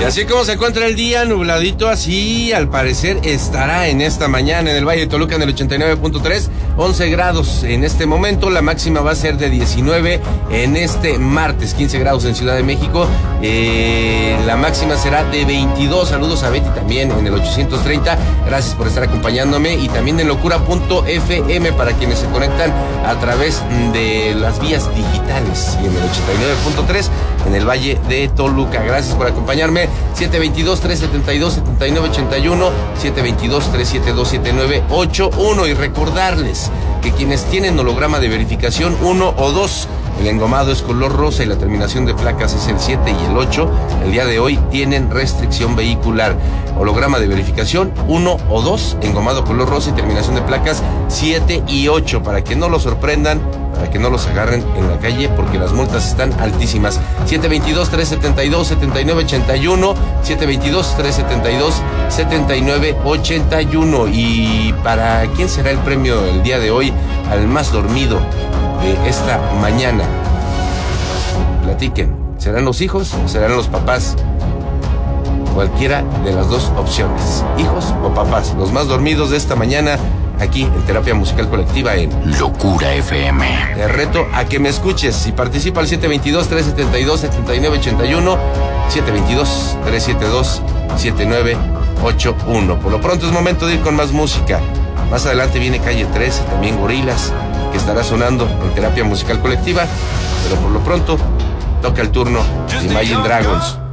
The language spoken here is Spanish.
así como se encuentra el día, nubladito, así al parecer estará en esta mañana en el Valle de Toluca en el 89.3, 11 grados en este momento, la máxima va a ser de 19 en este martes, 15 grados en Ciudad de México, la máxima será de 22, saludos a Betty también en el 830, gracias por estar acompañándome, y también en locura.fm para quienes se conectan a través de las vías digitales, y en el 89.3 en el Valle de Toluca. Gracias por acompañarme. 722-372-7981, 722-372-7981, y recordarles que quienes tienen holograma de verificación 1 o 2, el engomado es color rosa y la terminación de placas es el 7 y el 8, el día de hoy tienen restricción vehicular. Holograma de verificación 1 o 2, engomado color rosa y terminación de placas 7 y 8, para que no los sorprendan, para que no los agarren en la calle, porque las multas están altísimas. 722-372-7981, 722-372-7981. ¿Y para quién será el premio el día de hoy al más dormido de esta mañana? Platiquen, ¿serán los hijos o serán los papás? Cualquiera de las dos opciones, hijos o papás, los más dormidos de esta mañana, aquí en Terapia Musical Colectiva en Locura FM. Te reto a que me escuches y participa al 722-372-7981, 722-372-7981. Por lo pronto es momento de ir con más música. Más adelante viene Calle 13, también Gorilas, que estará sonando en Terapia Musical Colectiva, pero por lo pronto toca el turno de Imagine Dragons.